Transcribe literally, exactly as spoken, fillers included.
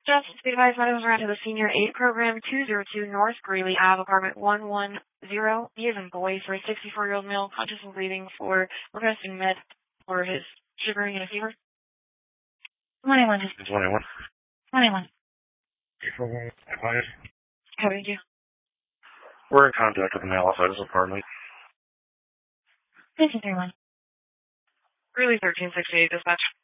Just be advised, my name is Miranda, the Senior eight Program, two oh two North Greeley Ave, apartment one one zero, B as in boy, for a sixty-four-year-old male, conscious and breathing, for requesting med for his shivering and a fever. twenty-one. twenty-one. twenty-one. Quiet. How did you? We're in contact with the male outside his apartment. fifty-three one. Greeley thirteen sixty-eight, dispatch.